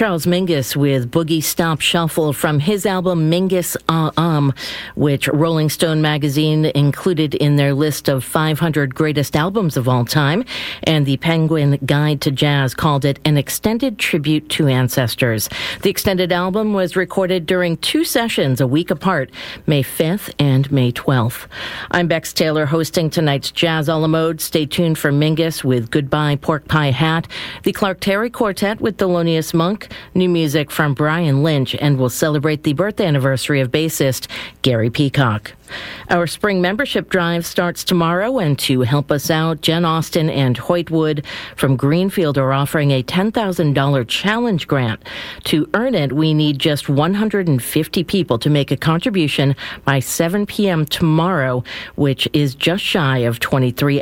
Charles Mingus with Boogie Stop Shuffle from his album Mingus which Rolling Stone magazine included in their list of 500 greatest albums of all time, and the Penguin Guide to Jazz called it an extended tribute to ancestors. The extended album was recorded during 2 sessions a week apart, May 5th and May 12th. I'm Bex Taylor hosting tonight's Jazz a la Mode. Stay tuned for Mingus with Goodbye Pork Pie Hat, the Clark Terry Quartet with Thelonious Monk, new music from Brian Lynch, and we'll celebrate the birth anniversary of bassist Gary Peacock. Our spring membership drive starts tomorrow, and to help us out, Jen Austen and Hoyt Wood from Greenfield are offering a $10,000 challenge grant. To earn it, we need just 150 people to make a contribution by 7 p.m. tomorrow, which is just shy of 23